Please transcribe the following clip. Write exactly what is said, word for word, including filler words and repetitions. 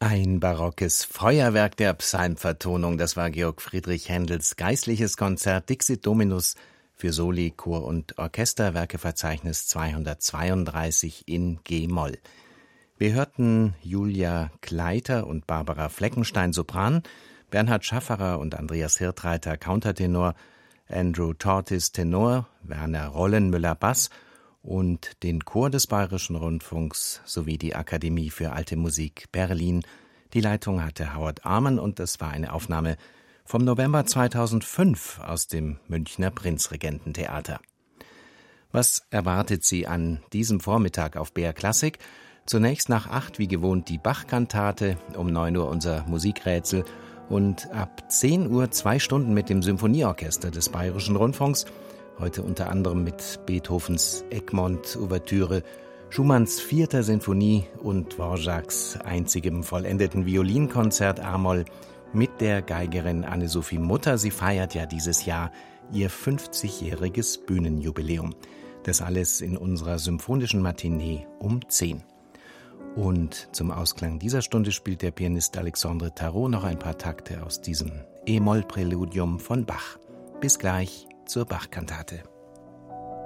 Ein barockes Feuerwerk der Psalmvertonung, das war Georg Friedrich Händels geistliches Konzert Dixit Dominus für Soli, Chor und Orchester, Werkeverzeichnis zweihundertzweiunddreißig in G-Moll. Wir hörten Julia Kleiter und Barbara Fleckenstein Sopran, Bernhard Schafferer und Andreas Hirtreiter Countertenor, Andrew Tortis Tenor, Werner Rollenmüller Bass und den Chor des Bayerischen Rundfunks sowie die Akademie für Alte Musik Berlin. Die Leitung hatte Howard Arman und das war eine Aufnahme vom November zweitausendfünf aus dem Münchner Prinzregententheater. Was erwartet Sie an diesem Vormittag auf B R Klassik? Zunächst nach acht wie gewohnt die Bach-Kantate, um neun Uhr unser Musikrätsel und ab zehn Uhr zwei Stunden mit dem Symphonieorchester des Bayerischen Rundfunks. Heute unter anderem mit Beethovens Egmont-Ouvertüre, Schumanns vierter Sinfonie und Dvořáks einzigem vollendeten Violinkonzert A-Moll mit der Geigerin Anne-Sophie Mutter. Sie feiert ja dieses Jahr ihr fünfzigjähriges Bühnenjubiläum. Das alles in unserer symphonischen Matinee um zehn. Und zum Ausklang dieser Stunde spielt der Pianist Alexandre Tarot noch ein paar Takte aus diesem E-Moll-Präludium von Bach. Bis gleich zur Bach-Kantate.